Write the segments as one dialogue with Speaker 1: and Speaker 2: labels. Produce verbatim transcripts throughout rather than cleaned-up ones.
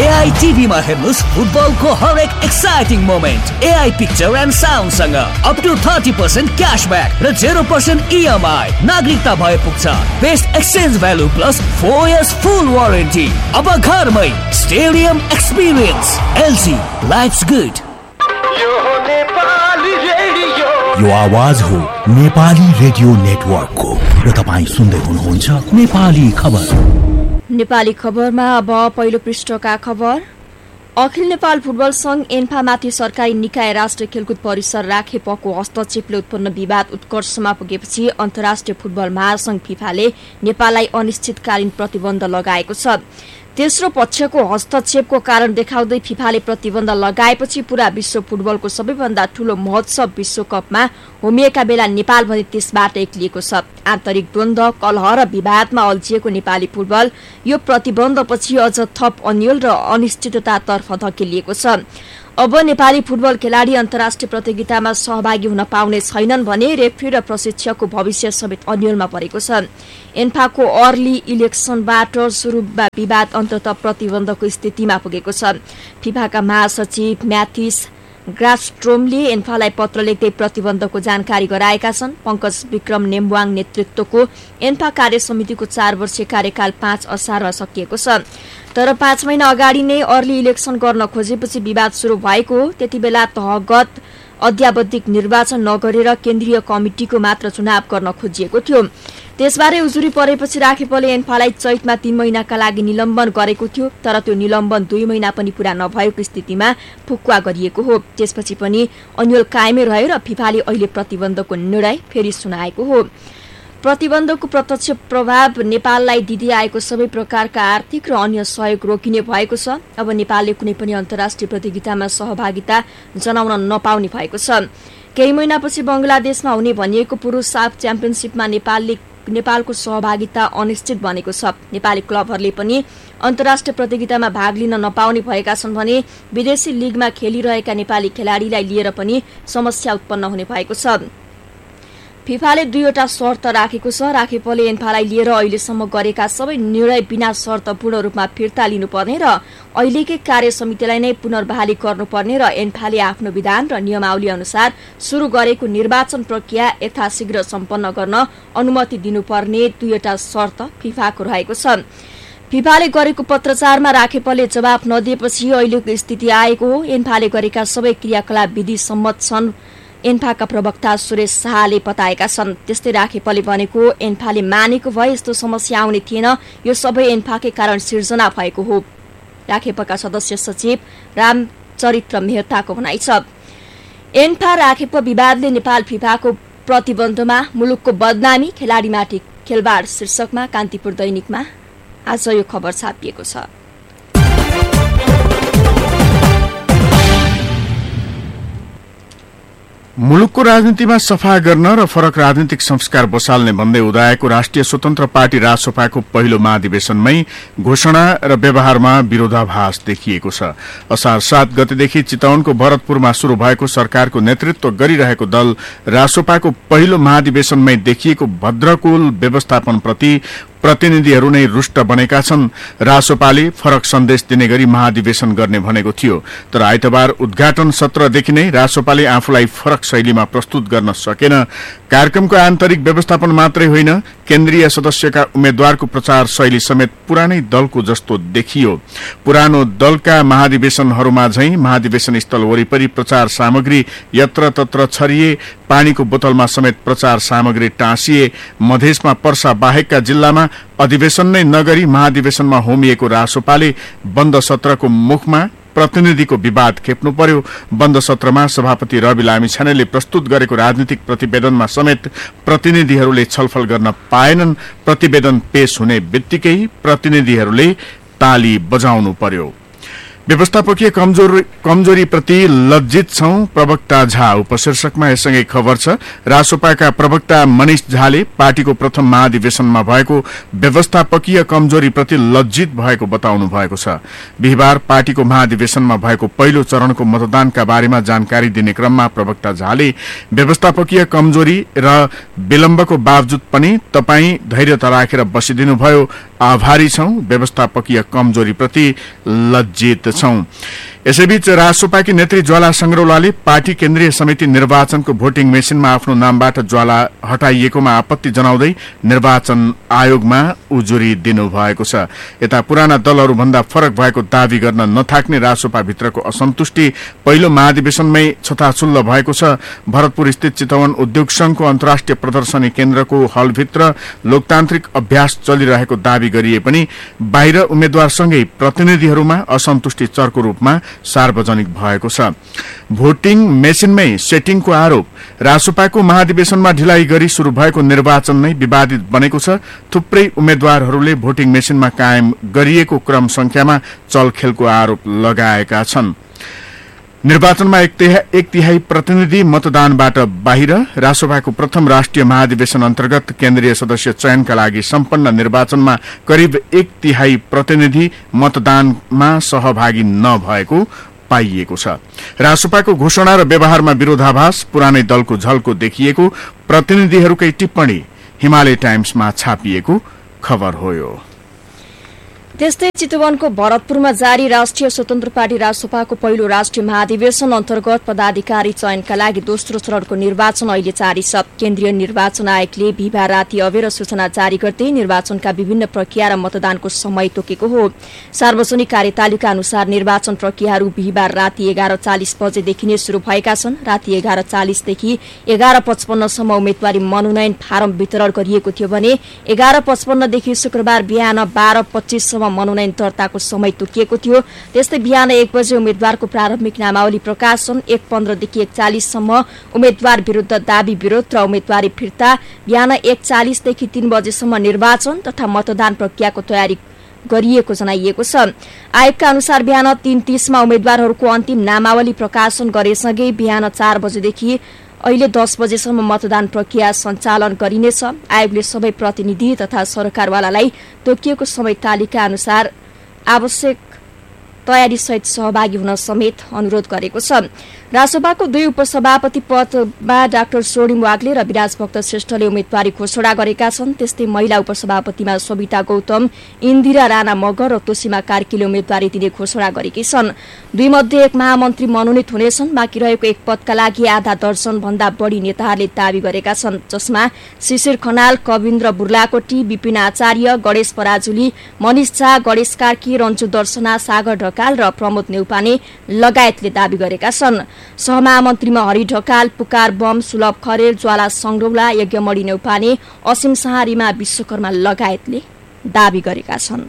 Speaker 1: AI टिभीमा हेर्नुस् फुटबलको हरेक exciting moment. AI picture and साउन्डसँग up to thirty percent cashback र जेरो पर्सेन्ट इएमआई। नागरिकता भए पुग्छ। Best exchange value plus four years फुल वारेन्टी। अब घरमै stadium experience. LG lives good.
Speaker 2: यो आवाज हो नेपाली रेडियो नेटवर्कको र तपाईँ सुन्दै हुनुहुन्छ नेपाली खबर।
Speaker 3: नेपाली खबरमा अब पहिलो पृष्ठका खबर। अखिल नेपाल फुटबल संघ एन्फामाथि सरकारी निकाय राष्ट्रिय खेलकुद परिसर राखेपको हस्तक्षेपले उत्पन्न विवाद उत्कर्षमा पुगेपछि अन्तर्राष्ट्रिय फुटबल महासंघ फिफाले नेपाललाई अनिश्चितकालीन प्रतिबन्ध लगाएको छ। तेस्रो पक्षको हस्तक्षेपको कारण देखाउँदै फिफाले प्रतिबन्ध लगाएपछि पूरा विश्व फुटबलको सबैभन्दा ठूलो महोत्सव विश्वकपमा होमिएका बेला नेपाल भने त्यसबाट एक्लिएको छ। आन्तरिक द्वन्द्व, कलह र विवादमा अल्झिएको नेपाली फुटबल यो प्रतिबन्धपछि अझ थप अन्यल र अनिश्चिततातर्फ धकेलिएको छ। अब नेपाली फुटबल खेलाडी अन्तर्राष्ट्रिय प्रतियोगितामा सहभागी हुन पाउने छैनन् भने रेफ्री र प्रशिक्षकको भविष्य समेत अन्यलमा परेको छ। एन्फाको अर्ली इलेक्सनबाट सुरु विवाद अन्ततः प्रतिबन्धको स्थितिमा पुगेको छ। फिफाका महासचिव म्याथिस ग्राफस्ट्रोमले एन्फालाई पत्र लेख्दै प्रतिबन्धको जानकारी गराएका छन्। पंकज विक्रम नेम्बुवाङ नेतृत्वको एन्फा कार्य समितिको चार वर्षीय कार्यकाल पाँच असारमा सकिएको छ। तर पाँच महिना अगाडि नै अर्ली इलेक्सन गर्न खोजेपछि विवाद शुरू भएको हो। त्यति बेला तहगत अध्यावधिक निर्वाचन नगरेर केन्द्रीय कमिटिको मात्र चुनाव गर्न खोजिएको थियो। त्यसबारे उजुरी परेपछि राखेपले एन्फालाई चैतमा तीन महिनाका लागि निलम्बन गरेको थियो। तर त्यो निलम्बन दुई महिना पनि पूरा नभएको स्थितिमा फुक्वा गरिएको हो। त्यसपछि पनि अन्यल कायमै रह्यो र फिफाले अहिले प्रतिबन्धको निर्णय फेरि सुनाएको हो। प्रतिबन्धको प्रत्यक्ष प्रभाव नेपाललाई दिँदै आएको सबै प्रकारका आर्थिक र अन्य सहयोग रोकिने भएको छ। अब नेपालले कुनै पनि अन्तर्राष्ट्रिय प्रतियोगितामा सहभागिता जनाउन नपाउने भएको छ। केही महिनापछि बंगलादेशमा हुने भनिएको पुरुष साफ च्याम्पियनशिपमा नेपालले नेपालको सहभागिता अनिश्चित बनेको छ। नेपाली क्लबहरूले पनि अन्तर्राष्ट्रिय प्रतियोगितामा भाग लिन नपाउने भएका छन् भने विदेशी लिगमा खेलिरहेका नेपाली खेलाडीलाई लिएर पनि समस्या उत्पन्न हुने भएको छ। फिफाले दुईवटा शर्त राखेको छ। राखेपले एन्फालाई लिएर अहिलेसम्म गरेका सबै निर्णय बिना शर्त पूर्ण रूपमा फिर्ता लिनुपर्ने र अहिलेकै कार्य समितिलाई नै पुनर्बहाली गर्नुपर्ने र एन्फाले आफ्नो विधान र नियमावली अनुसार शुरू गरेको निर्वाचन प्रक्रिया यथाशीघ्र सम्पन्न गर्न अनुमति दिनुपर्ने दुईवटा शर्त फिफाको रहेको छ। फिफाले गरेको पत्रचारमा राखेपले जवाफ नदिएपछि अहिलेको स्थिति आएको हो। एन्फाले गरेका सबै क्रियाकलाप विधि सम्मत छन् एन्फाका प्रवक्ता सुरेश शाहले बताएका छन्। त्यस्तै राखेपले भनेको एन्फाले मानेको भए यस्तो समस्या आउने थिएन, यो सबै एन्फाकै कारण सिर्जना भएको हो। राखेपका सदस्य सचिव रामचरित्र मेहताको भनाइ छ। एन्फा राखेप विवादले नेपाल फिफाको प्रतिबन्धमा मुलुकको बदनामी खेलाडीमाथि खेलबाड शीर्षकमा कान्तिपुर दैनिकमा आज यो खबर छापिएको छ।
Speaker 4: मुलुकको राजनीतिमा सफा गर्न र फरक राजनीतिक संस्कार बसाल्ने भन्दै उदाएको राष्ट्रिय स्वतन्त्र पार्टी रासपाको पहिलो महाधिवेशनमै घोषणा र व्यवहारमा विरोधाभास देखिएको छ। असार सात गतेदेखि चितवनको भरतपुरमा शुरू भएको सरकारको नेतृत्व गरिरहेको दल रासपाको पहिलो महाधिवेशनमै देखिएको भद्रकुल व्यवस्थापनप्रति प्रतिनिधिहरू नै रुष्ट बनेका छन्। रासोपाले फरक सन्देश दिने गरी महाधिवेशन गर्ने भनेको थियो, तर आइतबार उद्घाटन सत्रदेखि नै रासोपाले आफूलाई फरक शैलीमा प्रस्तुत गर्न सकेन। कार्यक्रमको आन्तरिक व्यवस्थापन मात्रै होइन, केन्द्रीय सदस्यका उम्मेद्वारको प्रचार शैली समेत पुरानै दलको जस्तो देखियो। पुरानो दलका महाधिवेशनहरूमा झैं महाधिवेशन स्थल वरिपरि प्रचार सामग्री यत्रतत्र छरिए, पानीको बोतलमा समेत प्रचार सामग्री टाँसिए। मधेसमा पर्सा बाहेकका जिल्लामा अधिवेशन नै नगरी महाधिवेशनमा होमिएको रासोपाले बन्द सत्रको मुखमा प्रतिनिधिको विवाद खेप्नु पर्यो। बन्द सत्रमा सभापति रवि लामिछानेले प्रस्तुत गरेको राजनीतिक प्रतिवेदनमा समेत प्रतिनिधिहरूले छलफल गर्न पाएनन्। प्रतिवेदन पेश हुने बित्तिकै प्रतिनिधिहरूले ताली बजाउनु पर्यो। व्यवस्थापकीय कमजोरी कमजोरीप्रति लज्जित छौं, प्रवक्ता झा उपशीर्षकमा यससँगै खबर छ। रासोपाका प्रवक्ता मनिष झाले पार्टीको प्रथम महाधिवेशनमा भएको व्यवस्थापकीय कमजोरीप्रति लज्जित भएको बताउनु भएको छ। बिहिबार पार्टीको महाधिवेशनमा भएको पहिलो चरणको मतदानका बारेमा जानकारी दिने क्रममा प्रवक्ता झाले व्यवस्थापकीय कमजोरी र विलम्बको बावजुद पनि तपाई धैर्यता राखेर बसिदिनुभयो। आभारी छौं, व्यवस्थापकीय कमजोरीप्रति लज्जित छौं। यसैबीच रासोपाकी नेत्री ज्वाला संग्रौलाले पार्टी केन्द्रीय समिति निर्वाचनको भोटिङ मेसिनमा आफ्नो नामबाट ज्वाला हटाइएकोमा आपत्ति जनाउँदै निर्वाचन आयोगमा उजुरी दिनुभएको छ। यता पुराना दलहरूभन्दा फरक भएको दावी गर्न नथाक्ने रासोपाभित्रको असन्तुष्टि पहिलो महाधिवेशनमै छताछुल्ल भएको छ। भरतपुर स्थित चितवन उद्योग संघको अन्तर्राष्ट्रिय प्रदर्शनी केन्द्रको हलभित्र लोकतान्त्रिक अभ्यास चलिरहेको दावी गरिए पनि बाहिर उम्मेद्वारसँगै प्रतिनिधिहरूमा असन्तुष्टि चर्को रूपमा सार्वजनिक भएको छ। भोटिङ मेसिनमै सेटिङको आरोप। रासोपाको महाधिवेशनमा ढिलाइ गरी शुरू भएको निर्वाचन नै विवादित बनेको छ। थुप्रै उम्मेद्वारहरूले भोटिङ मेसिनमा कायम गरिएको क्रम संख्यामा चलखेलको आरोप लगाएका छन्। निर्वाचनमा एक, एक तिहाई प्रतिनिधि मतदानबाट बाहिर। रासोपाको प्रथम राष्ट्रिय महाधिवेशन अन्तर्गत केन्द्रीय सदस्य चयनका लागि सम्पन्न निर्वाचनमा करिब एक तिहाई प्रतिनिधि मतदानमा सहभागी नभएको पाइएको छ। रासोपाको घोषणा र व्यवहारमा विरोधाभास, पुरानै दलको झल्को देखिएको प्रतिनिधिहरूकै टिप्पणी हिमालय टाइम्समा छापिएको खबर हो यो।
Speaker 3: त्यस्तै चितवनको भरतपुरमा जारी राष्ट्रिय स्वतन्त्र पार्टी रासोपाको पहिलो राष्ट्रिय महाधिवेशन अन्तर्गत पदाधिकारी चयनका लागि दोस्रो चरणको निर्वाचन अहिले जारी छ। केन्द्रीय निर्वाचन आयोगले बिहिबार राति अबेर सूचना जारी गर्दै निर्वाचनका विभिन्न प्रक्रिया र मतदानको समय तोकेको हो। सार्वजनिक कार्यतालिका अनुसार निर्वाचन प्रक्रियाहरू बिहिबार राति एघार चालिस बजेदेखि नै शुरू भएका छन्। राति एघार चालिसदेखि एघार पचपन्नसम्म उम्मेद्वारी मनोनयन फारम वितरण गरिएको थियो भने एघार पचपन्नदेखि शुक्रबार बिहान बाह्र पच्चीससम्म मनोनयन दर्ताको समय तोकिएको थियो। त्यस्तै बिहान एक बजे उम्मेद्वारको प्रारम्भिक नामावली प्रकाशन, एक पन्ध्रदेखि एक चालिससम्म उम्मेद्वार विरूद्ध दावी विरोध र उम्मेद्वारी फिर्ता, बिहान एक चालिसदेखि तीन बजेसम्म निर्वाचन तथा मतदान प्रक्रियाको तयारी गरिएको जनाइएको छ। आयोगका अनुसार बिहान तीन तीसमा उम्मेद्वारहरूको अन्तिम नामावली प्रकाशन गरेसँगै बिहान चार बजेदेखि अहिले दस बजेसम्म मतदान प्रक्रिया सञ्चालन गरिनेछ। आयोगले सबै प्रतिनिधि तथा सरकारवालालाई तोकिएको समय तालिका अनुसार आवश्यक तयारी सहित सहभागी हुन समेत अनुरोध गरेको छ। रासोपाको दुई उपसभापति पदमा डाक्टर स्वर्णिम वाग्ले र विराज भक्त श्रेष्ठले उम्मेद्वारी घोषणा गरेका छन्। त्यस्तै महिला उपसभापतिमा सविता गौतम, इन्दिरा राणा मगर र तोसीमा कार्कीले उम्मेद्वारी दिने घोषणा गरेकी छन्। दुई मध्ये एक महामन्त्री मनोनित हुनेछन्। बाँकी रहेको एक पदका लागि आधा दर्जन भन्दा बढ़ी नेताहरूले दावी गरेका छन्, जसमा शिशिर खनाल, कविन्द्र बुर्लाकोटी, विपिन आचार्य, गणेश पराजुली, मनिष झा, गणेश कार्की, रञ्जु दर्शना, सागर ढकाल र प्रमोद नेउपाने लगायतले दावी गरेका छन्। सहमहामन्त्रीमा हरि ढकाल, पुकार बम, सुलभ खरेल, ज्वाला संग्रौला, यज्ञमणि नेउपाने, असीम सहारीमा विश्वकर्मा लगायतले दावी गरेका छन्।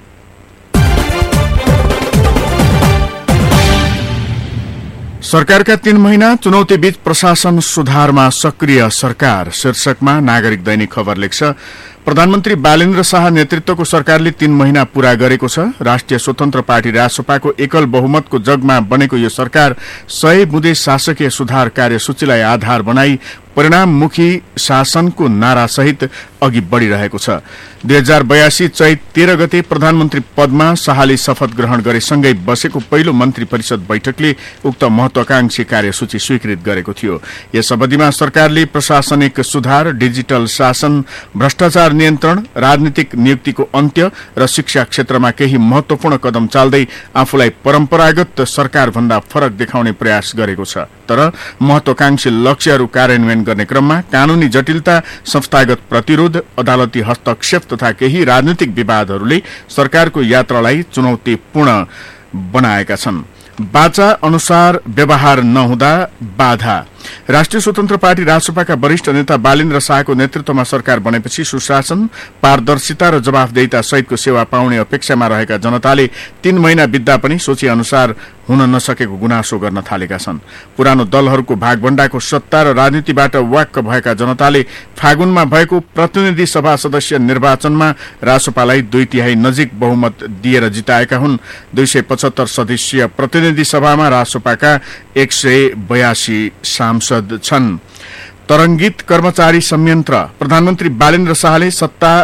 Speaker 4: सरकारका तीन महिना चुनौतीबीच प्रशासन सुधारमा सक्रिय सरकार शीर्षकमा नागरिक दैनिक खबर लेख्छ। प्रधानमन्त्री बालेन्द्र शाह नेतृत्वको सरकारले तीन महिना पूरा गरेको छ। राष्ट्रिय स्वतन्त्र पार्टी रासोपाको एकल बहुमतको जगमा बनेको यो सरकार सय बुँदे शासकीय सुधार कार्यसूचीलाई आधार बनाई परिणाममुखी शासनको नारासहित अघि बढ़िरहेको छ। दुई हजार बयासी चैत तेह्र गते प्रधानमन्त्री पदमा शाहले शपथ ग्रहण गरेसँगै बसेको पहिलो मन्त्री परिषद बैठकले उक्त महत्वाकांक्षी कार्यसूची स्वीकृत गरेको थियो। यस अवधिमा सरकारले प्रशासनिक सुधार, डिजिटल शासन, भ्रष्टाचार नियन्त्रण, राजनीतिक नियुक्तिको अन्त्य र शिक्षा क्षेत्रमा केही महत्वपूर्ण कदम चाल्दै आफूलाई परम्परागत सरकारभन्दा फरक देखाउने प्रयास गरेको छ। तर महत्वाकांक्षी लक्ष्यहरू कार्यान्वयन गर्ने क्रममा कानूनी जटिलता, संस्थागत प्रतिरोध, अदालती हस्तक्षेप तथा केही राजनीतिक विवादहरूले सरकारको यात्रालाई चुनौतीपूर्ण बनाएका छन्। बाचा अनुसार व्यवहार नहुँदा बाधा। राष्ट्रिय स्वतन्त्र पार्टी रासोपाका वरिष्ठ नेता बालेन्द्र शाहको नेतृत्वमा सरकार बनेपछि सुशासन, पारदर्शिता र जवाफदेहिता सहितको सेवा पाउने अपेक्षामा रहेका जनताले तीन महिना बित्दा पनि सोचे अनुसार हुन नसकेको गुनासो गर्न थालेका छन्। पुरानो दलहरूको भागभण्डाको सत्ता र राजनीतिबाट वाक्क भएका जनताले फागुनमा भएको प्रतिनिधि सभा सदस्य निर्वाचनमा रासोपालाई दुई तिहाई नजिक बहुमत दिएर जिताएका हुन्। दुई सय पचहत्तर सदस्यीय प्रतिनिधि सभामा रासोपाका एक सय बयासी सांसद छन्। तरंगित कर्मचारी संयन्त्र। प्रधानमन्त्री बालेन्द्र शाहले सत्ता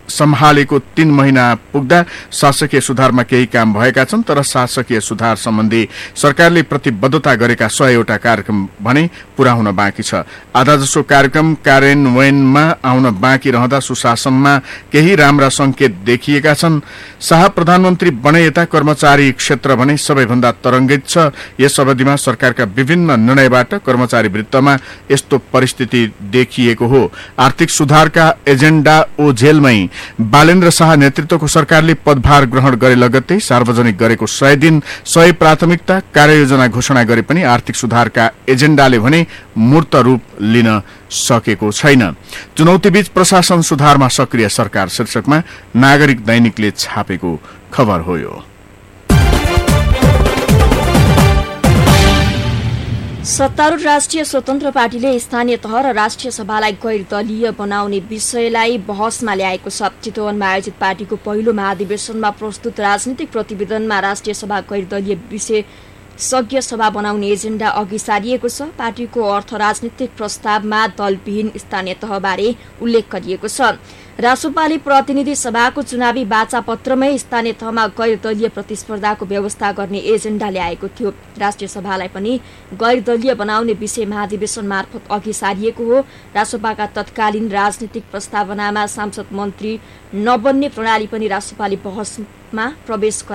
Speaker 4: सम्हालेको तीन महिना पुग्दा शासकीय सुधारमा केही काम भएका छन्, तर शासकीय सुधार सम्बन्धी सरकारले प्रतिबद्धता गरेका सयवटा कार्यक्रम भने पूरा हुन बाँकी छ। आधाजसो कार्यक्रम कार्यान्वयनमा आउन बाँकी रहँदा सुशासनमा केही राम्रा संकेत देखिएका छन्। शाह प्रधानमन्त्री बने यता कर्मचारी क्षेत्र भने सबैभन्दा तरंगित छ। यस अवधिमा सरकारका विभिन्न निर्णयबाट कर्मचारी वृत्तमा यस्तो परिस्थिति देखिएको हो। आर्थिक सुधारका एजेन्डा ओझेलमै बालेन्द्र शाह नेतृत्वको सरकारले पदभार ग्रहण गरे लगत्तै सार्वजनिक गरेको सय दिन सय प्राथमिकता कार्ययोजना घोषणा गरे पनि आर्थिक सुधारका एजेन्डाले भने मूर्त रूप लिन सकेको छैन। चुनौतीबीच प्रशासन सुधारमा सक्रिय सरकार शीर्षकमा नागरिक दैनिकले छापेको खबर हो यो।
Speaker 3: सत्तारूढ राष्ट्रिय स्वतन्त्र पार्टीले स्थानीय तह र राष्ट्रिय सभालाई गैर दलीय बनाउने विषयलाई बहसमा ल्याएको छ। चितवनमा आयोजित पार्टीको पहिलो महाधिवेशनमा प्रस्तुत राजनीतिक प्रतिवेदनमा राष्ट्रिय सभा गैर दलीय विशेषज्ञ सभा बनाउने एजेन्डा अघि सारिएको छ। पार्टीको अर्थ राजनीतिक प्रस्तावमा दलविहीन स्थानीय तहबारे उल्लेख गरिएको छ। रासोपाले प्रतिनिधि सभाको चुनावी बाचा पत्रमै स्थानीय तहमा गैर दलीय प्रतिस्पर्धाको व्यवस्था गर्ने एजेन्डा ल्याएको थियो। राष्ट्रिय सभालाई पनि गैर दलीय बनाउने विषय महाधिवेशन मार्फत अघि सारिएको हो। रासोपाका तत्कालीन राजनीतिक प्रस्तावनामा सांसद मन्त्री नबन्ने प्रणाली पनि रासोपाले बहसमा प्रवेश